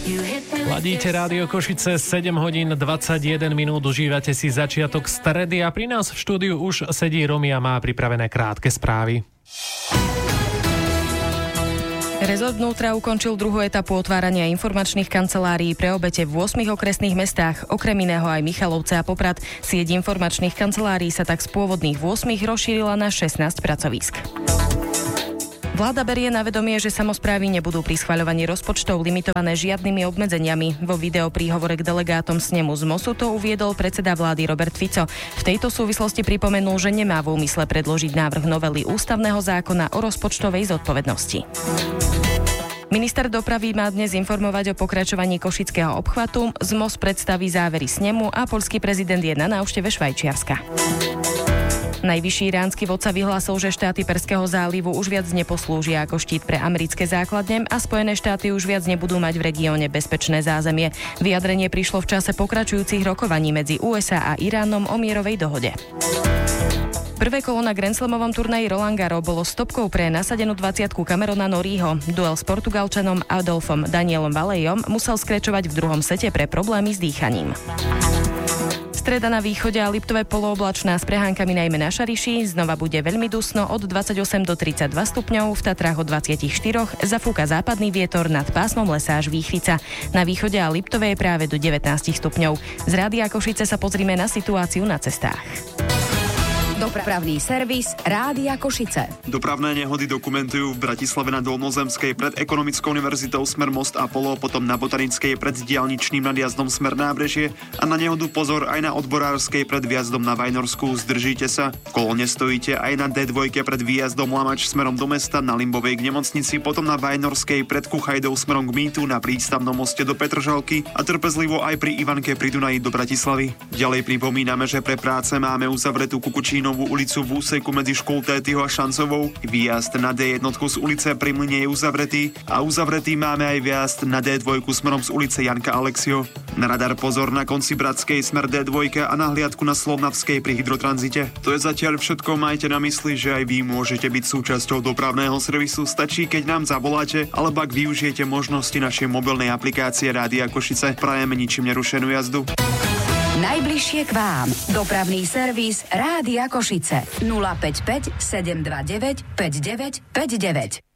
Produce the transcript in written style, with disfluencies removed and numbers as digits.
Ladíte Rádio Košice, 7 hodín 21 minút, užívate si začiatok stredy a pri nás v štúdiu už sedí Romy a má pripravené krátke správy. Rezort vnútra ukončil druhú etapu otvárania informačných kancelárií pre obete v 8 okresných mestách, okrem iného aj Michalovce a Poprad. Sieť informačných kancelárií sa tak z pôvodných 8 rozšírila na 16 pracovísk. Vláda berie na vedomie, že samosprávy nebudú pri schvaľovaní rozpočtov limitované žiadnymi obmedzeniami. Vo videopríhovore k delegátom snemu z MOSu to uviedol predseda vlády Robert Fico. V tejto súvislosti pripomenul, že nemá v úmysle predložiť návrh novely ústavného zákona o rozpočtovej zodpovednosti. Minister dopravy má dnes informovať o pokračovaní košického obchvatu, MOS predstaví závery snemu a poľský prezident je na návšteve Švajčiarska. Najvyšší iránsky vodca vyhlásil, že štáty Perského zálivu už viac neposlúžia ako štít pre americké základne a Spojené štáty už viac nebudú mať v regióne bezpečné zázemie. Vyjadrenie prišlo v čase pokračujúcich rokovaní medzi USA a Iránom o mierovej dohode. Prvé kolo na Grand Slamovom turnaji Roland Garros bolo stopkou pre nasadenú 20-ku Camerona Norrieho. Duel s Portugalčanom Adolfom Danielom Valejom musel skrečovať v druhom sete pre problémy s dýchaním. Streda na východe a Liptove polooblačná s prehánkami najmä na Šariši. Znova bude veľmi dusno od 28 do 32 stupňov, v Tatrách od 24, zafúka západný vietor nad pásmom lesa až Výchrica. Na východe a Liptove je práve do 19 stupňov. Z Rádia Košice sa pozrime na situáciu na cestách. Dopravný servis Rádia Košice. Dopravné nehody dokumentujú v Bratislave na Dolnozemskej pred Ekonomickou univerzitou smer Most Apollo, potom na Botanickej pred diaľničným nadjazdom smer Nábrežie a na nehodu pozor aj na Odborárskej pred výjazdom na Vajnorskú. Zdržíte sa. V kolóne stojíte aj na D2 pred výjazdom Lamač smerom do mesta, na Limbovej k nemocnici, potom na Vajnorskej pred Kuchajdou smerom k Mýtu, na Prístavnom moste do Petržalky a trpezlivo aj pri Ivanke pri Dunaji do Bratislavy. Ďalej pripomíname, že pre práce máme uzavretú Kukučínovú ulicu v úseku medzi Škultétyho a Šancovou. Výjazd na D1 z ulice Pri Mlyne je uzavretý a uzavretý máme aj výjazd na D2 smerom z ulice Janka Alexio. Na radar pozor na konci Bratskej smer D2 a na hliadku na Slovnavskej pri hydrotranzite. To je zatiaľ všetko, majte na mysli, že aj vy môžete byť súčasťou dopravného servisu. Stačí, keď nám zavoláte alebo ak využijete možnosti našej mobilnej aplikácie Rádia Košice. Prajeme ničím nerušenú jazdu. Najbližšie k vám. Dopravný servis Rádia Košice 055 729 5959.